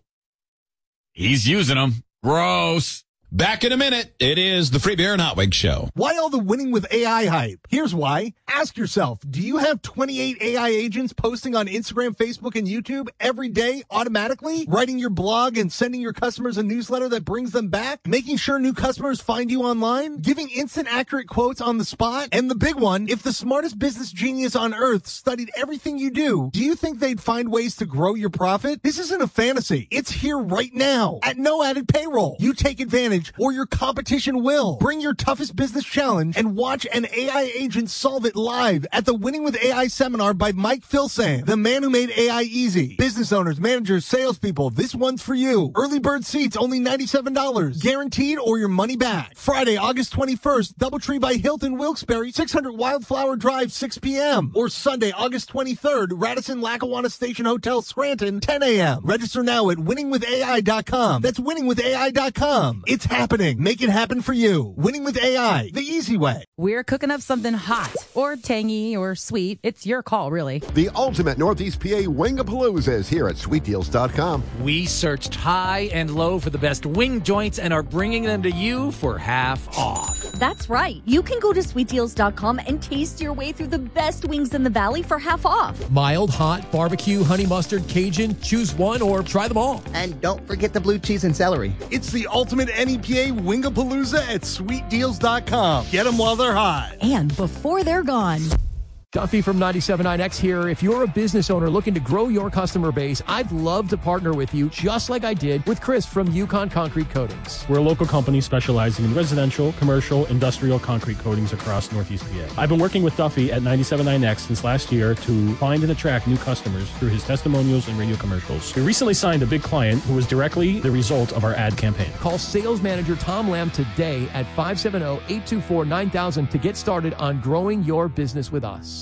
he's using them. Gross. Back in a minute. It is the Free Beer and Hot Wings Show. Why all the winning with A I hype? Here's why. Ask yourself, do you have twenty-eight A I agents posting on Instagram, Facebook, and YouTube every day automatically? Writing your blog and sending your customers a newsletter that brings them back? Making sure new customers find you online? Giving instant accurate quotes on the spot? And the big one, if the smartest business genius on earth studied everything you do, do you think they'd find ways to grow your profit? This isn't a fantasy. It's here right now at no added payroll. You take advantage or your competition will. Bring your toughest business challenge and watch an A I agent solve it live at the Winning with A I seminar by Mike Filsaime, the man who made A I easy. Business owners, managers, salespeople, this one's for you. Early bird seats only ninety-seven dollars. Guaranteed or your money back. Friday, August twenty-first, Doubletree by Hilton Wilkes-Barre, six hundred Wildflower Drive, six p.m. Or Sunday, August twenty-third, Radisson Lackawanna Station Hotel, Scranton, ten a.m. Register now at winning with A I dot com. That's winning with A I dot com. It's happening. Make it happen for you. Winning with A I, the easy way. We're cooking up something hot or tangy or sweet. It's your call, really. The ultimate Northeast P A Wingapalooza is here at sweet deals dot com. We searched high and low for the best wing joints and are bringing them to you for half off. That's right. You can go to sweet deals dot com and taste your way through the best wings in the valley for half off. Mild, hot, barbecue, honey mustard, Cajun, choose one or try them all. And don't forget the blue cheese and celery. It's the ultimate N E P A Wingapalooza at sweet deals dot com. Get them while they're hot. And before they're gone. Duffy from ninety-seven point nine X here. If you're a business owner looking to grow your customer base, I'd love to partner with you, just like I did with Chris from Yukon Concrete Coatings. We're a local company specializing in residential, commercial, industrial concrete coatings across Northeast P A. I've been working with Duffy at ninety-seven point nine X since last year to find and attract new customers through his testimonials and radio commercials. We recently signed a big client who was directly the result of our ad campaign. Call sales manager Tom Lamb today at five seven zero, eight two four, nine thousand to get started on growing your business with us.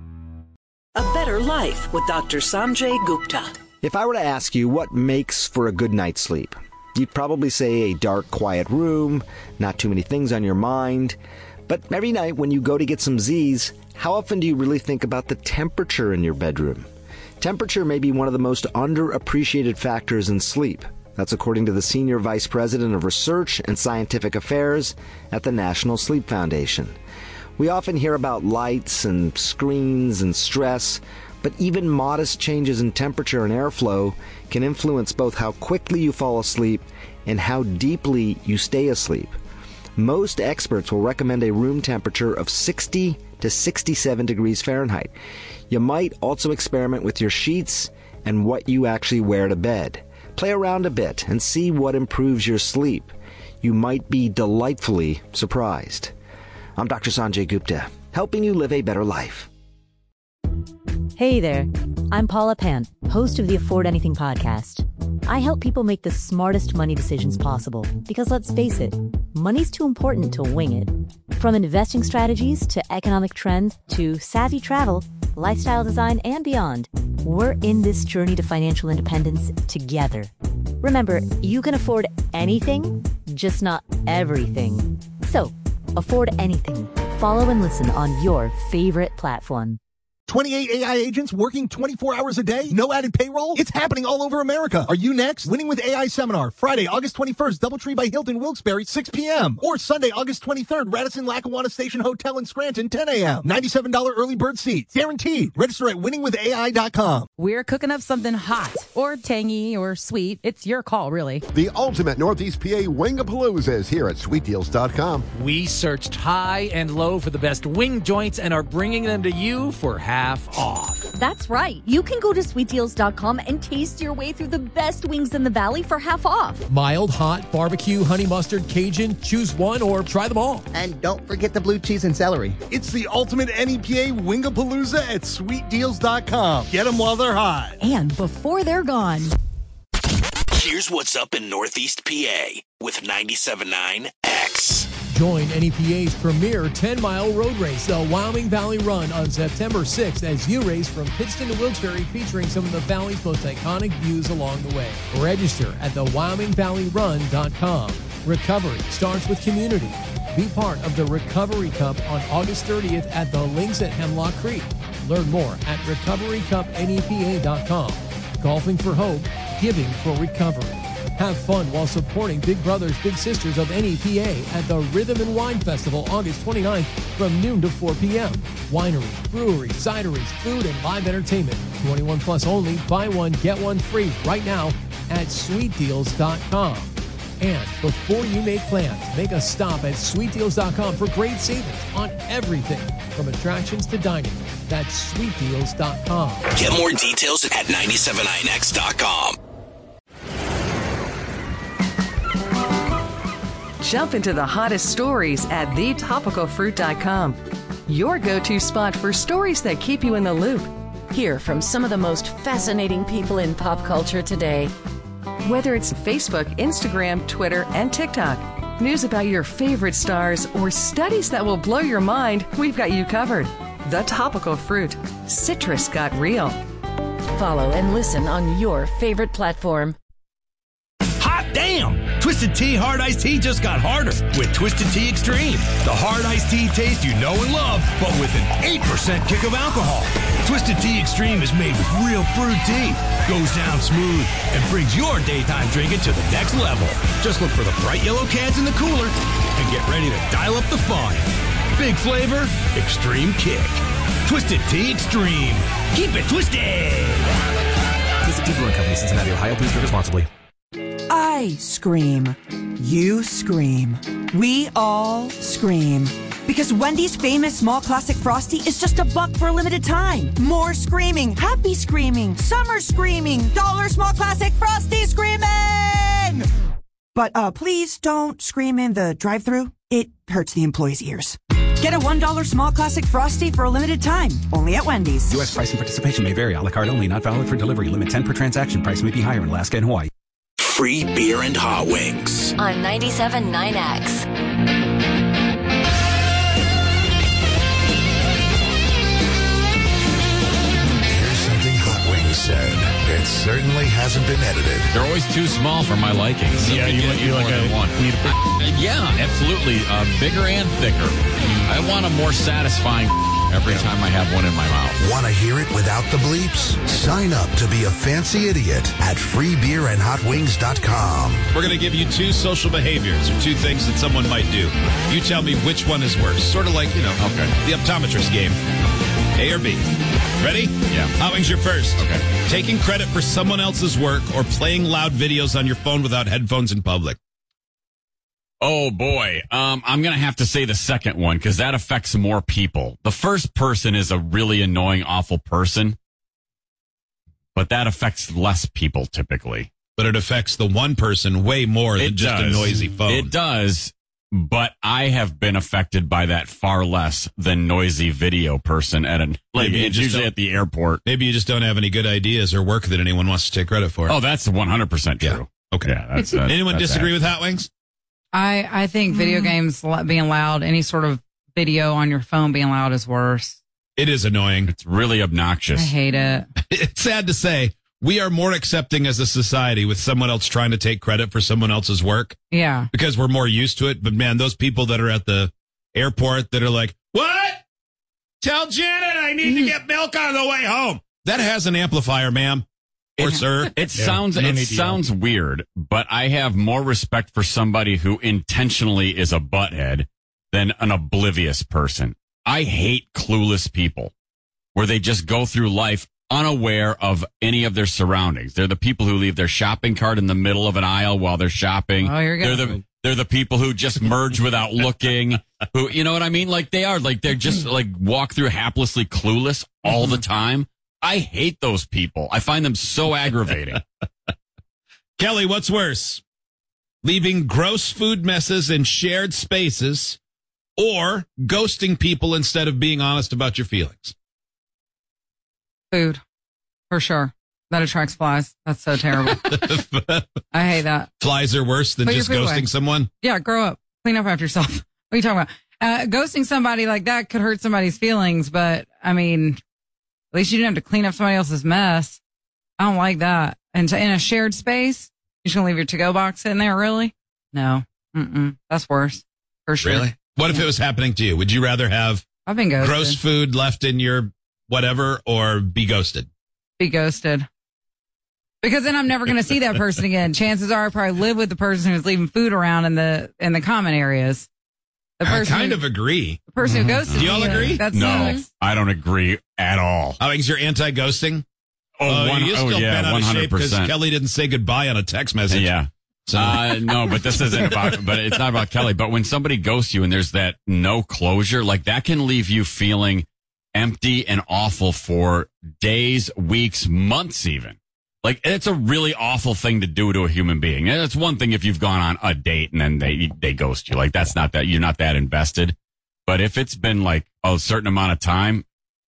A Better Life with Doctor Sanjay Gupta. If I were to ask you what makes for a good night's sleep, You'd probably say a dark, quiet room, not too many things on your mind. But every night when you go to get some Z's, how often do you really think about the temperature in your bedroom? Temperature may be one of the most underappreciated factors in sleep. That's according to the Senior Vice President of Research and Scientific Affairs at the National Sleep Foundation. We often hear about lights and screens and stress, but even modest changes in temperature and airflow can influence both how quickly you fall asleep and how deeply you stay asleep. Most experts will recommend a room temperature of sixty to sixty-seven degrees Fahrenheit. You might also experiment with your sheets and what you actually wear to bed. Play around a bit and see what improves your sleep. You might be delightfully surprised. I'm Doctor Sanjay Gupta, helping you live a better life. Hey there, I'm Paula Pant, host of the Afford Anything podcast. I help people make the smartest money decisions possible because, let's face it, money's too important to wing it. From investing strategies to economic trends to savvy travel, lifestyle design, and beyond, we're in this journey to financial independence together. Remember, you can afford anything, just not everything. So, afford anything. Follow and listen on your favorite platform. twenty-eight A I agents working twenty-four hours a day? No added payroll? It's happening all over America. Are you next? Winning with A I Seminar, Friday, August twenty-first, Doubletree by Hilton, Wilkes-Barre, six p.m. Or Sunday, August twenty-third, Radisson Lackawanna Station Hotel in Scranton, ten a.m. ninety-seven dollars early bird seats. Guaranteed. Register at winning with A I dot com. We're cooking up something hot or tangy or sweet. It's your call, really. The ultimate Northeast P A Wingapalooza is here at sweet deals dot com. We searched high and low for the best wing joints and are bringing them to you for half off. That's right. You can go to sweet deals dot com and taste your way through the best wings in the valley for half off. Mild, hot, barbecue, honey mustard, Cajun. Choose one or try them all. And don't forget the blue cheese and celery. It's the ultimate N E P A Wingapalooza at sweet deals dot com. Get them while they're hot. And before they're gone. Here's what's up in Northeast P A with ninety-seven point nine X. Join N E P A's premier ten-mile road race, the Wyoming Valley Run, on September sixth as you race from Pittston to Wilkes-Barre, featuring some of the valley's most iconic views along the way. Register at the wyoming valley run dot com. Recovery starts with community. Be part of the Recovery Cup on August thirtieth at the Links at Hemlock Creek. Learn more at recovery cup N E P A dot com. Golfing for hope, giving for recovery. Have fun while supporting Big Brothers Big Sisters of N E P A at the Rhythm and Wine Festival August twenty-ninth from noon to four p.m. Wineries, breweries, cideries, food, and live entertainment. twenty-one plus only. Buy one, get one free right now at sweet deals dot com. And before you make plans, make a stop at sweet deals dot com for great savings on everything from attractions to dining. That's sweet deals dot com. Get more details at ninety-seven nine X dot com. Jump into the hottest stories at the topical fruit dot com. Your go-to spot for stories that keep you in the loop. Hear from some of the most fascinating people in pop culture today. Whether it's Facebook, Instagram, Twitter, and TikTok, news about your favorite stars, or studies that will blow your mind, we've got you covered. The Topical Fruit. Citrus got real. Follow and listen on your favorite platform. Hot damn! Twisted Tea Hard Iced Tea just got harder with Twisted Tea Extreme. The hard iced tea taste you know and love, but with an eight percent kick of alcohol. Twisted Tea Extreme is made with real fruit tea, goes down smooth, and brings your daytime drinking to the next level. Just look for the bright yellow cans in the cooler and get ready to dial up the fun. Big flavor, extreme kick. Twisted Tea Extreme. Keep it twisted! Twisted Tea Brewing Company, Cincinnati, Ohio. Please drink responsibly. I scream. You scream. We all scream. Because Wendy's famous small classic Frosty is just a buck for a limited time. More screaming. Happy screaming. Summer screaming. Dollar small classic Frosty screaming! But uh, please don't scream in the drive-thru. It hurts the employees' ears. Get a one dollar small classic Frosty for a limited time. Only at Wendy's. U S price and participation may vary. A la carte only. Not valid for delivery. Limit ten per transaction. Price may be higher in Alaska and Hawaii. Free beer and hot wings. On ninety-seven point nine X. Here's something Hot Wings said. It certainly hasn't been edited. They're always too small for my liking. So Yeah, we you get want- you more like than a- one. need a big- I- yeah, absolutely. Uh, bigger and thicker. I want a more satisfying every time I have one in my mouth. Want to hear it without the bleeps? Sign up to be a fancy idiot at free beer and hot wings dot com. We're going to give you two social behaviors or two things that someone might do. You tell me which one is worse. Sort of like, you know, okay. the optometrist game. A or B. Ready? Yeah. Hot Wings, you're first. Okay. Taking credit for someone else's work or playing loud videos on your phone without headphones in public. Oh, boy. Um, I'm going to have to say the second one because that affects more people. The first person is a really annoying, awful person, but that affects less people typically. But it affects the one person way more than It just does. a noisy phone. It does, but I have been affected by that far less than noisy video person at an like Maybe you it's just usually don't- at the airport. Maybe you just don't have any good ideas or work that anyone wants to take credit for. Oh, that's one hundred percent true. Yeah. Okay. Yeah, that's, that's Anyone that's disagree that. with Hot Wings? I, I think video games lo- being loud, any sort of video on your phone being loud is worse. It is annoying. It's really I obnoxious. hate it. It's sad to say, we are more accepting as a society with someone else trying to take credit for someone else's work Yeah. because we're more used to it. But man, those people that are at the airport that are like, what? Tell Janet I need to get milk on the way home. That has an amplifier, ma'am. Or sir. It sounds it sounds weird, but I have more respect for somebody who intentionally is a butthead than an oblivious person. I hate clueless people where they just go through life unaware of any of their surroundings. They're the people who leave their shopping cart in the middle of an aisle while they're shopping. Oh, you're They're good. the they're the people who just merge without looking. Who you know what I mean? Like they are like they're just like walk through haplessly clueless all the time. I hate those people. I find them so aggravating. Kelly, what's worse? Leaving gross food messes in shared spaces or ghosting people instead of being honest about your feelings? Food. For sure. That attracts flies. That's so terrible. I hate that. Flies are worse than Put your just food ghosting away. someone? Yeah, grow up. Clean up after yourself. What are you talking about? Uh, ghosting somebody like that could hurt somebody's feelings, but I mean, at least you didn't have to clean up somebody else's mess. I don't like that. And to, in a shared space, you're just going to leave your to-go box sitting there, really? No. Mm-mm. That's worse. For sure. Really? What if it was happening to you? Would you rather have I've been ghosted. gross food left in your whatever or be ghosted? Be ghosted. Because then I'm never going to see that person again. Chances are I probably live with the person who's leaving food around in the in the common areas. The I person kind who, of agree. the person who ghosted Do y'all me, agree? That No, sucks. I don't agree at all. Oh, is you're anti-ghosting? Oh, Uh, one, you're oh still yeah, bent out one of shape hundred because percent. Kelly didn't say goodbye on a text message. Yeah. So Uh, no, but this isn't about, but it's not about Kelly. But when somebody ghosts you and there's that no closure, like that can leave you feeling empty and awful for days, weeks, months even. Like it's a really awful thing to do to a human being. And it's one thing if you've gone on a date and then they, they ghost you. Like that's not that, you're not that invested. But if it's been like a certain amount of time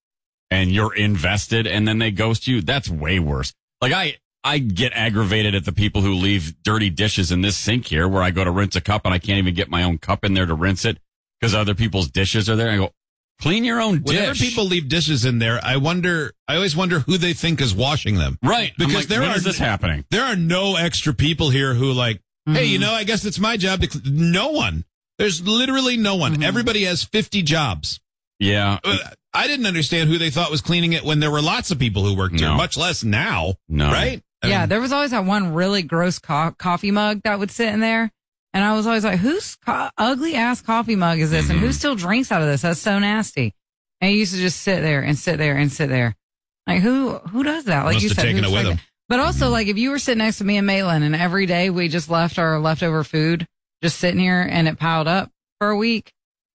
and you're invested and then they ghost you, that's way worse. Like I, I get aggravated at the people who leave dirty dishes in this sink here where I go to rinse a cup and I can't even get my own cup in there to rinse it because other people's dishes are there. I go, clean your own dish. whenever people leave dishes in there, I wonder, I always wonder who they think is washing them. Right. I'm Because like, there when are is this happening? There are no extra people here who like, hey, you know, I guess it's my job to, cl-. no one. There's literally no one. Everybody has fifty jobs. Yeah. Uh, I didn't understand who they thought was cleaning it when there were lots of people who worked here, No. much less now. No. Right? I Yeah, mean, there was always that one really gross co- coffee mug that would sit in there. And I was always like, whose co- ugly ass coffee mug is this? And who still drinks out of this? That's so nasty. And he used to just sit there and sit there and sit there. Like who, who does that? Like Must you have said, taken who's it with like him. that? But also like if you were sitting next to me and Maitland and every day we just left our leftover food just sitting here and it piled up for a week,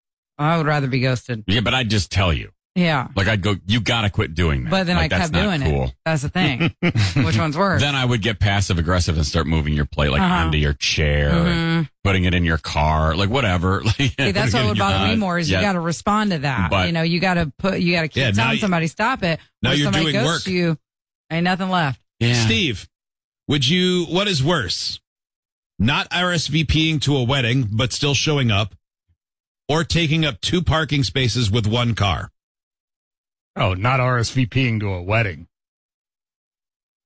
I would rather be ghosted. Yeah, but I'd just tell you. Yeah. Like I'd go, you gotta quit doing that. But then Like, I that's kept not doing cool. it. That's the thing. Which one's worse? Then I would get passive aggressive and start moving your plate like Uh-huh. onto your chair and putting it in your car, like whatever. Like, See, that's what would bother me more is you got to respond to that. But- you know, you got to put, you got to keep Yeah, now telling you- somebody stop it. now Or you're somebody doing ghosts work. You ain't nothing left. Yeah. Steve, would you, what is worse? Not RSVPing to a wedding, but still showing up, or taking up two parking spaces with one car? Oh, not RSVPing to a wedding.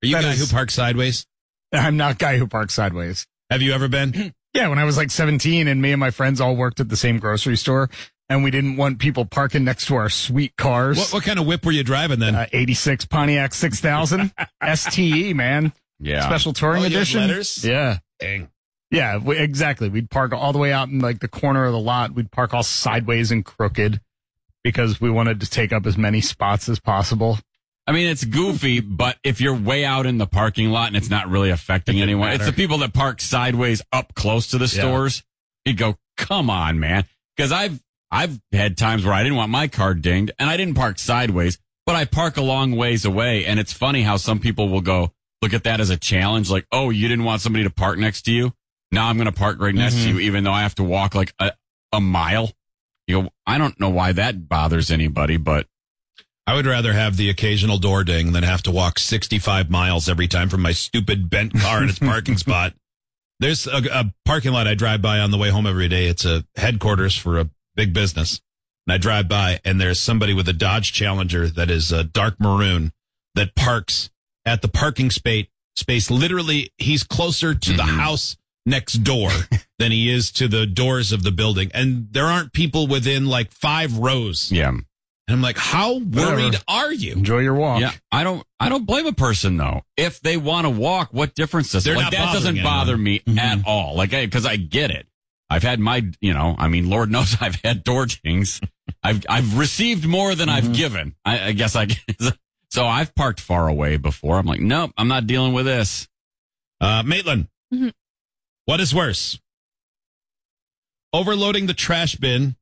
Are you a That guy is- who parks sideways? I'm not a guy who parks sideways. Have you ever been? Yeah, when I was like seventeen and me and my friends all worked at the same grocery store and we didn't want people parking next to our sweet cars. What, what kind of whip were you driving then? Uh, eighty-six Pontiac six thousand S T E, man. Yeah. Special touring Oh, you had edition. letters? Yeah. Dang. Yeah, we, exactly. We'd park all the way out in like the corner of the lot. We'd park all sideways and crooked because we wanted to take up as many spots as possible. I mean, it's goofy, but if you're way out in the parking lot and it's not really affecting anyone, it's the people that park sideways up close to the stores. You go, come on, man. Because I've, I've had times where I didn't want my car dinged and I didn't park sideways, but I park a long ways away. And it's funny how some people will go, look at that as a challenge. Like, oh, you didn't want somebody to park next to you. Now I'm going to park right next Mm-hmm. to you, even though I have to walk like a, a mile. You go, I don't know why that bothers anybody, but I would rather have the occasional door ding than have to walk sixty-five miles every time from my stupid bent car in its parking spot. There's a, a parking lot I drive by on the way home every day. It's a headquarters for a big business. And I drive by and there's somebody with a Dodge Challenger that is a dark maroon that parks at the parking space. Space literally, he's closer to the house next door than he is to the doors of the building. And there aren't people within like five rows. yeah. And I'm like, how worried Whatever. are you? Enjoy your walk. Yeah, I don't. I don't blame a person though. If they want to walk, what difference does it? They're Like not that doesn't bothering bother me anyone. at all. Like, because I get it. I've had my, you know, I mean, Lord knows I've had door dings. I've I've received more than I've given. I, I guess I. So I've parked far away before. I'm like, nope, I'm not dealing with this. Uh, Maitland, Mhm. what is worse? Overloading the trash bin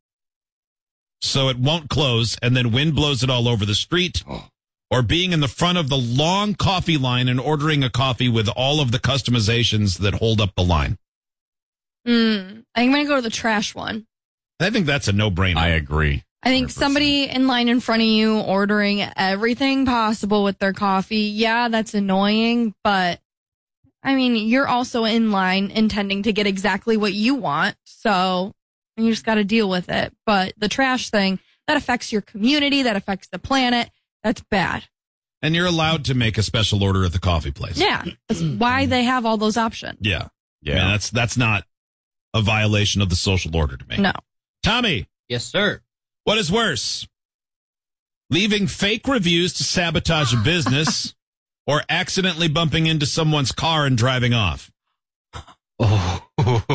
so it won't close and then wind blows it all over the street, or being in the front of the long coffee line and ordering a coffee with all of the customizations that hold up the line? Mm, I'm going to go to the trash one. I think that's a no-brainer. I agree. I think somebody in line in front of you ordering everything possible with their coffee, yeah, that's annoying, but I mean, you're also in line intending to get exactly what you want, so you just got to deal with it. But the trash thing, that affects your community, that affects the planet, that's bad. And you're allowed to make a special order at the coffee place. Yeah, that's why they have all those options. Yeah. Yeah. I mean, that's, that's not a violation of the social order to me. No. Tommy. Yes, sir. What is worse? Leaving fake reviews to sabotage a business or accidentally bumping into someone's car and driving off? Oh.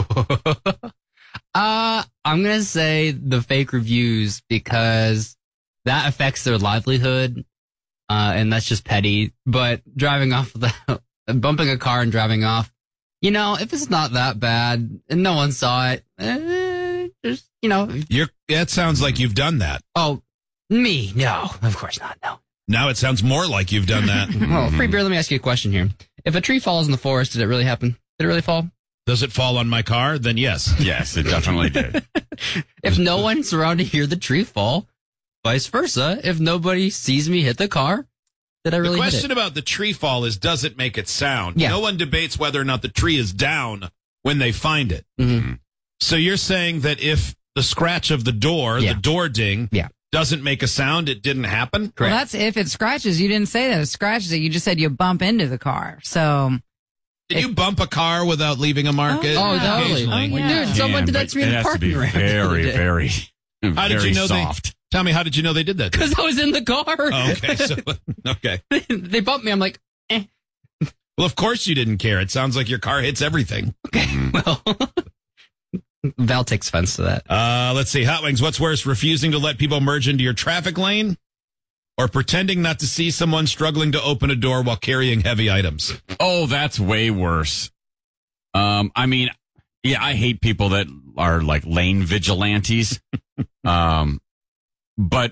uh, I'm going to say the fake reviews because that affects their livelihood. Uh, and that's just petty. But driving off without bumping a car and driving off, you know, if it's not that bad and no one saw it, eh, just, you know. You're, that sounds like you've done that. Oh, me? No, of course not. No. Now it sounds more like you've done that. Well, Free Beer, let me ask you a question here. If a tree falls in the forest, did it really happen? Did it really fall? Does it fall on my car? Then yes. Yes, it definitely did. If no one's around to hear the tree fall, vice versa, if nobody sees me hit the car, did I really The hit question it? about the tree fall is, does it make it sound? Yeah. No one debates whether or not the tree is down when they find it. Mm-hmm. So you're saying that if the scratch of the door, Yeah. the door ding, Yeah. doesn't make a sound, it didn't happen? Well, that's if it scratches. You didn't say that it scratches it. You just said you bump into the car. So Did you bump a car without leaving a mark? Oh, yeah. Occasionally? Oh, yeah. Dude, someone did but that to me in it the has to parking be ramp. very, very, How did very you know soft. they? Tell me, how did you know they did that? Because I was in the car. Oh, okay. So, okay. They bumped me. I'm like, eh. Well, of course you didn't care. It sounds like your car hits everything. Well, Val takes offense to that. Uh, let's see. Hot Wings, what's worse, refusing to let people merge into your traffic lane or pretending not to see someone struggling to open a door while carrying heavy items? Oh, that's way worse. Um, I mean, yeah, I hate people that are like lane vigilantes. um, but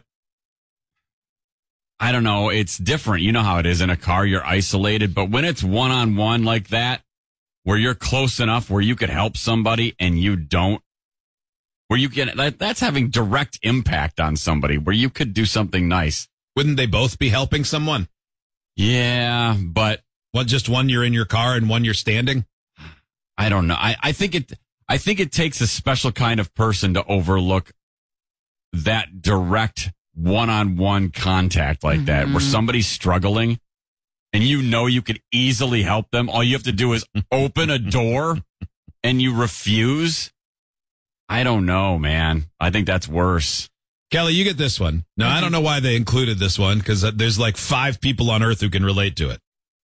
I don't know. It's different. You know how it is in a car. You're isolated, but when it's one on one like that, where you're close enough where you could help somebody and you don't, where you can, that, that's having direct impact on somebody where you could do something nice. Wouldn't they both be helping someone? Yeah, but what, just one you're in your car and one you're standing? I don't know. I, I think it, I think it takes a special kind of person to overlook that direct one-on-one contact like that, where somebody's struggling and you know you could easily help them, all you have to do is open a door and you refuse? I don't know, man. I think that's worse. Kelly, you get this one. Now, I don't know why they included this one because there's like five people on Earth who can relate to it.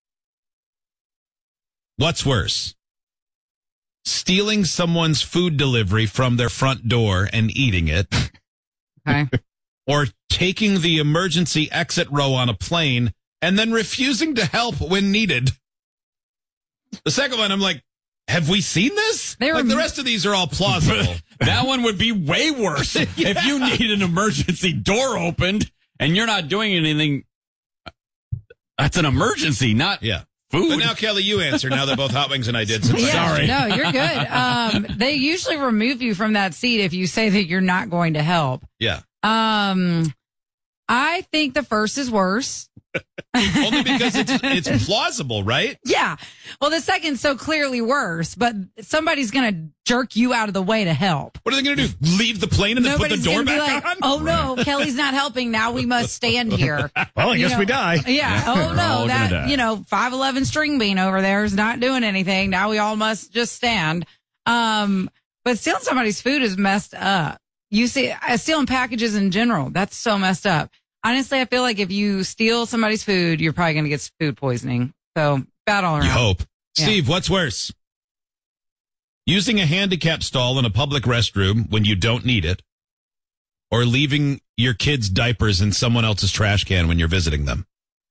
What's worse? Stealing someone's food delivery from their front door and eating it. Okay. Or taking the emergency exit row on a plane and then refusing to help when needed. The second one, I'm like, have we seen this? They like were- the rest of these are all plausible. That one would be way worse. Yeah. If you need an emergency door opened and you're not doing anything, that's an emergency, not yeah. food. But now, Kelly, you answer. Now that both Hot Wings and I did. So Yeah, sorry. no, you're good. Um, they usually remove you from that seat if you say that you're not going to help. Yeah. Um, I think the first is worse. Only because it's it's plausible, right? Yeah. Well, the second's so clearly worse, but somebody's going to jerk you out of the way to help. What are they going to do? Leave the plane and then Nobody's put the door gonna be back like, on? oh no, Kelly's not helping. Now we must stand here. Well, I You guess know, we die. Yeah. Oh We're all no, gonna that die. you know, five eleven string bean over there is not doing anything. Now we all must just stand. Um, but stealing somebody's food is messed up. You see, uh, stealing packages in general, that's so messed up. Honestly, I feel like if you steal somebody's food, you're probably going to get food poisoning. So bad all around. You hope. Yeah. Steve, what's worse? Using a handicap stall in a public restroom when you don't need it, or leaving your kids' diapers in someone else's trash can when you're visiting them?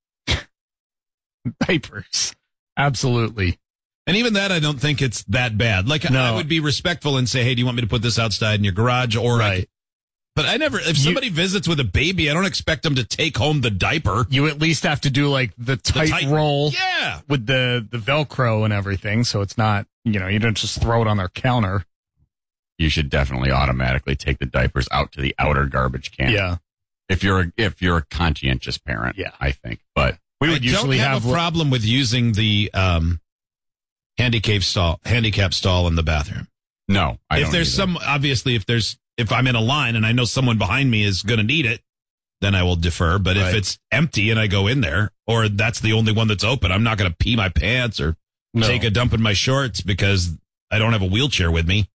Diapers. Absolutely. And even that, I don't think it's that bad. Like, No. I would be respectful and say, hey, do you want me to put this outside in your garage? Or, Right. I, but I never, if somebody visits with a baby, I don't expect them to take home the diaper. You at least have to do like the tight, tight- roll Yeah. with the, the Velcro and everything. So it's not, you know, you don't just throw it on their counter. You should definitely automatically take the diapers out to the outer garbage can. Yeah. If you're a, if you're a conscientious parent, Yeah. I think. But We I would usually don't have, have, a problem with using the um, handicap stall, handicap stall in the bathroom. no, I if don't there's either. some, obviously, if there's, if I'm in a line and I know someone behind me is going to need it, then I will defer. But if Right. it's empty and I go in there, or that's the only one that's open, I'm not going to pee my pants or No. take a dump in my shorts because I don't have a wheelchair with me.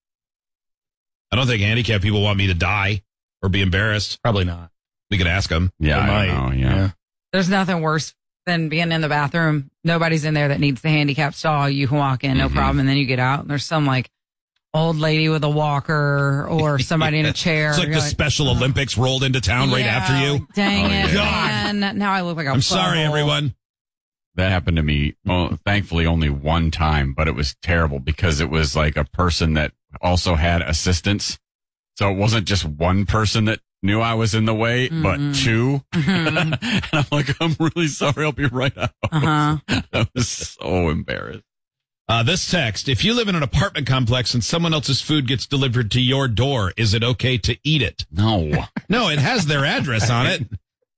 I don't think handicapped people want me to die or be embarrassed. Probably not. We could ask them. Yeah, They I might. don't know. Yeah. There's nothing worse than being in the bathroom. Nobody's in there that needs the handicap stall. You can walk in, no Mhm. problem. And then you get out and there's some like old lady with a walker or somebody in a chair. It's like You're the Special Olympics rolled into town right Yeah, after you. like, dang Oh, it, God. man. Now I look like a I'm sorry, butthole. everyone. That happened to me, well, thankfully, only one time, but it was terrible because it was like a person that also had assistance. So it wasn't just one person that knew I was in the way, but Mhm. two. Mhm. And I'm like, I'm really sorry. I'll be right out. Uh-huh. I was so embarrassed. Uh, this text, if you live in an apartment complex and someone else's food gets delivered to your door, is it okay to eat it? No, No, it has their address on it.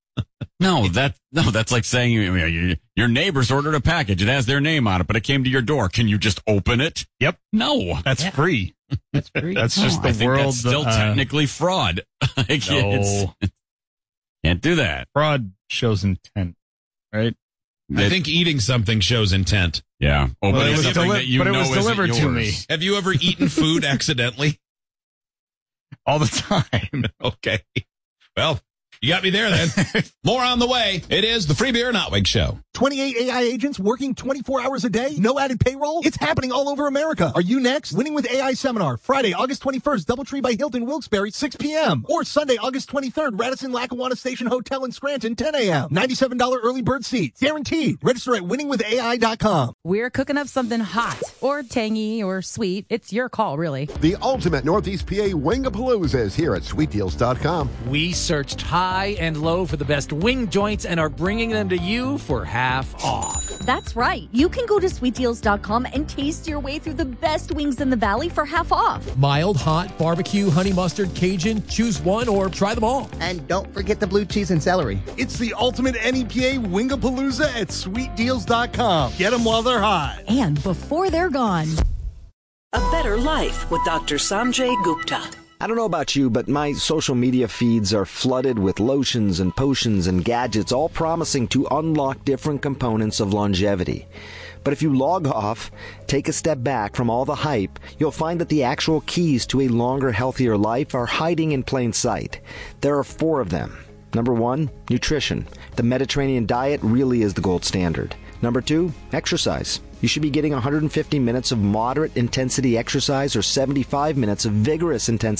no, that, no, that's like saying you know, your, your neighbors ordered a package. It has their name on it, but it came to your door. Can you just open it? Yep. No. That's Yeah. free. That's free. That's just I the think world. that's still uh, technically fraud. Like, No. it's- can't do that. fraud shows intent, right? I It- think eating something shows intent. Yeah. Opening Well, it was something deli- that you but it know was isn't delivered to yours. me. Have you ever eaten food accidentally? All the time. Okay. Well, you got me there then. More on the way. It is the Free Beer and Hot Wings Show. twenty-eight A I agents working twenty-four hours a day? No added payroll? It's happening all over America. Are you next? Winning with A I Seminar, Friday, August twenty-first, Doubletree by Hilton, Wilkes-Barre, six p.m. Or Sunday, August twenty-third, Radisson Lackawanna Station Hotel in Scranton, ten a.m. ninety-seven dollars early bird seats. Guaranteed. Register at winning with A I dot com. We're cooking up something hot or tangy or sweet. It's your call, really. The ultimate Northeast P A Wingapalooza is here at sweet deals dot com. We searched high and low for the best wing joints and are bringing them to you for half off. That's right. You can go to sweet deals dot com and taste your way through the best wings in the valley for half off. Mild, hot, barbecue, honey mustard, Cajun. Choose one or try them all. And don't forget the blue cheese and celery. It's the ultimate N E P A Wingapalooza at sweet deals dot com. Get them while they're hot. And before they're gone. A Better Life with Doctor Sanjay Gupta. I don't know about you, but my social media feeds are flooded with lotions and potions and gadgets, all promising to unlock different components of longevity. But if you log off, take a step back from all the hype, you'll find that the actual keys to a longer, healthier life are hiding in plain sight. There are four of them. Number one, nutrition. The Mediterranean diet really is the gold standard. Number two, exercise. You should be getting one hundred fifty minutes of moderate intensity exercise or seventy-five minutes of vigorous intensity